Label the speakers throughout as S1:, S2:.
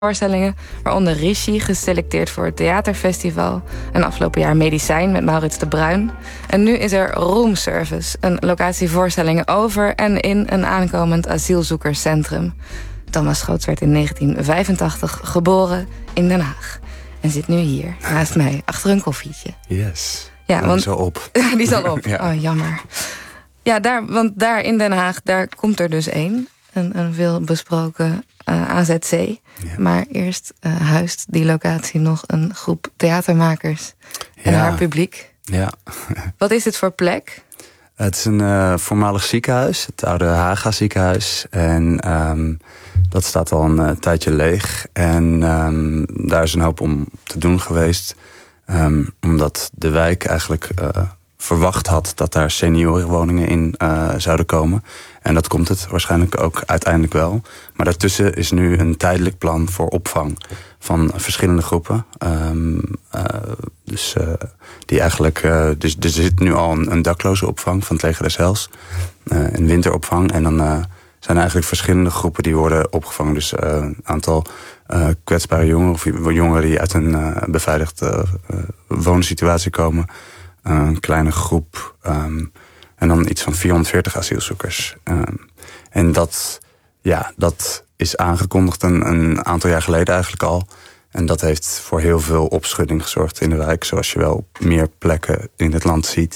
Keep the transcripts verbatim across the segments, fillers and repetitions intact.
S1: voorstellingen, waaronder Rishi, geselecteerd voor het Theaterfestival, en afgelopen jaar Medicijn met Maurits de Bruin. En nu is er Room Service, een locatievoorstelling over en in een aankomend asielzoekerscentrum. Thomas Schoots werd in negentien vijfentachtig geboren in Den Haag en zit nu hier naast mij achter een koffietje.
S2: Yes.
S1: Ja,
S2: nou,
S1: want
S2: die is al op.
S1: die is al op.
S2: Ja.
S1: Oh, jammer. Ja, daar, want daar in Den Haag, daar komt er dus één. Een, een veel besproken uh, A Z C. Ja. Maar eerst uh, huist die locatie nog een groep theatermakers en
S2: ja.
S1: haar publiek.
S2: Ja.
S1: Wat is dit voor plek?
S2: Het is een uh, voormalig ziekenhuis, het oude Haga ziekenhuis. En um, dat staat al een uh, tijdje leeg. En um, daar is een hoop om te doen geweest. Um, omdat de wijk eigenlijk uh, verwacht had dat daar seniorenwoningen in uh, zouden komen. En dat komt het waarschijnlijk ook uiteindelijk wel. Maar daartussen is nu een tijdelijk plan voor opvang van verschillende groepen. Um, uh, dus uh, die eigenlijk. Uh, dus er zit nu al een, een dakloze opvang van het Leger des Heils. Uh, een winteropvang. En dan uh, zijn er eigenlijk verschillende groepen die worden opgevangen. Dus uh, een aantal uh, kwetsbare jongeren of jongeren die uit een uh, beveiligde uh, woonsituatie komen. Uh, een kleine groep. Um, En dan iets van vierhonderdveertig asielzoekers. Um, en dat, ja, dat is aangekondigd een, een aantal jaar geleden eigenlijk al. En dat heeft voor heel veel opschudding gezorgd in de wijk. Zoals je wel op meer plekken in het land ziet.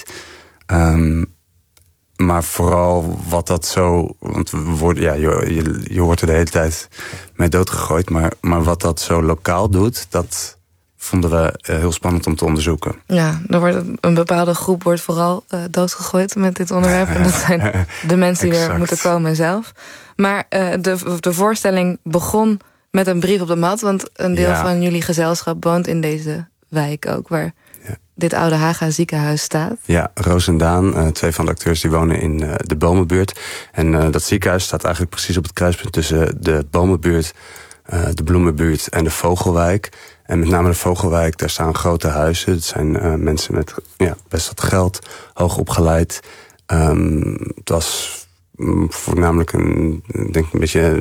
S2: Um, maar vooral wat dat zo. Want we worden, ja, je, je, je wordt er de hele tijd mee doodgegooid. Maar, maar wat dat zo lokaal doet, dat vonden we heel spannend om te onderzoeken.
S1: Ja, er wordt een bepaalde groep wordt vooral uh, doodgegooid met dit onderwerp. En dat zijn de mensen die er moeten komen zelf. Maar uh, de, de voorstelling begon met een brief op de mat. Want een deel ja. van jullie gezelschap woont in deze wijk ook, waar ja. dit oude Haga ziekenhuis staat. Ja,
S2: Roos en Daan, uh, twee van de acteurs, die wonen in uh, de Bomenbuurt. En uh, dat ziekenhuis staat eigenlijk precies op het kruispunt tussen de Bomenbuurt, uh, de Bloemenbuurt en de Vogelwijk. En met name de Vogelwijk, daar staan grote huizen. Het zijn uh, mensen met ja, best wat geld, hoog opgeleid. Um, het was um, voornamelijk een, denk ik een beetje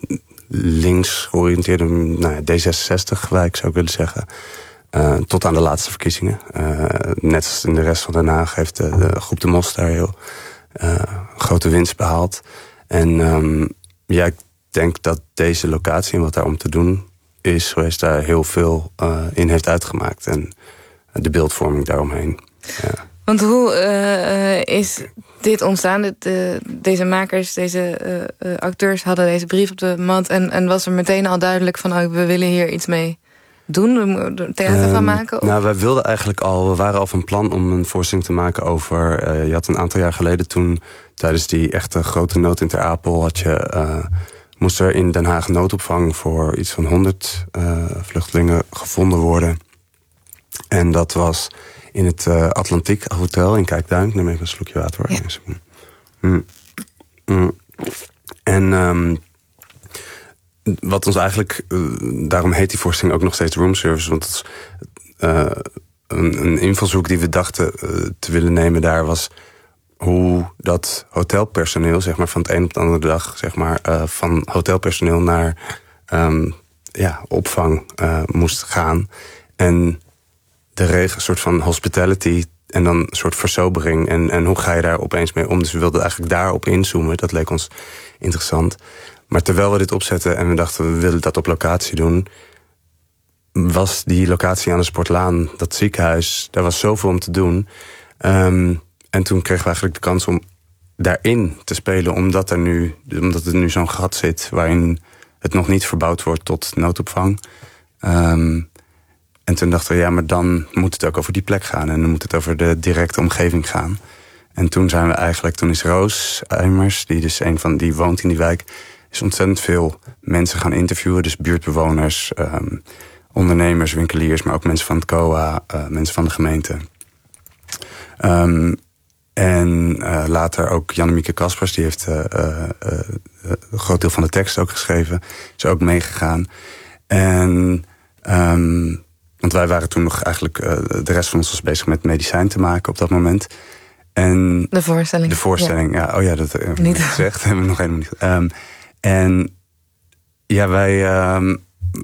S2: links georiënteerde nou ja, D zesenzestig-wijk, zou ik willen zeggen. Uh, tot aan de laatste verkiezingen. Uh, net als in de rest van Den Haag heeft de, de groep De Mos daar heel uh, grote winst behaald. En um, ja, ik denk dat deze locatie en wat daar om te doen is geweest, daar heel veel uh, in heeft uitgemaakt. En de beeldvorming daaromheen. Ja.
S1: Want hoe uh, is dit ontstaan? Dit, uh, deze makers, deze uh, uh, acteurs hadden deze brief op de mat. En, en was er meteen al duidelijk van, oh, we willen hier iets mee doen? We moeten theater um, van maken? Of?
S2: Nou, wij wilden eigenlijk al, we waren al van plan om een voorstelling te maken over. Uh, je had een aantal jaar geleden toen, tijdens die echte grote nood in Ter Apel, had je. Uh, moest er in Den Haag noodopvang voor iets van honderd uh, vluchtelingen gevonden worden. En dat was in het uh, Atlantiek Hotel in Kijkduin. Neem even een slokje water. Ja. Mm. Mm. En um, wat ons eigenlijk, uh, daarom heet die voorstelling ook nog steeds Room Service. Want het is, uh, een, een invalshoek die we dachten uh, te willen nemen daar was hoe dat hotelpersoneel, zeg maar, van het een op de andere dag, zeg maar, uh, van hotelpersoneel naar um, ja, opvang uh, moest gaan. En de regel, een soort van hospitality en dan een soort versobering. En, en hoe ga je daar opeens mee om? Dus we wilden eigenlijk daarop inzoomen. Dat leek ons interessant. Maar terwijl we dit opzetten en we dachten, we willen dat op locatie doen, was die locatie aan de Sportlaan, dat ziekenhuis, daar was zoveel om te doen. Um, En toen kregen we eigenlijk de kans om daarin te spelen, omdat er nu, omdat er nu zo'n gat zit waarin het nog niet verbouwd wordt tot noodopvang. Um, en toen dachten we, ja, maar dan moet het ook over die plek gaan. En dan moet het over de directe omgeving gaan. En toen zijn we eigenlijk, toen is Roos Eimers, die dus een van die woont in die wijk, is ontzettend veel mensen gaan interviewen. Dus buurtbewoners, um, ondernemers, winkeliers, maar ook mensen van het C O A, uh, mensen van de gemeente. Um, En uh, later ook Jannemieke Kaspers, die heeft uh, uh, uh, een groot deel van de tekst ook geschreven. Is ook meegegaan. En um, want wij waren toen nog eigenlijk, uh, de rest van ons was bezig met medicijn te maken op dat moment. En
S1: de voorstelling.
S2: De voorstelling, ja. ja oh ja, dat hebben we
S1: niet
S2: gezegd. Hebben we nog helemaal niet. Um, en ja, wij, um,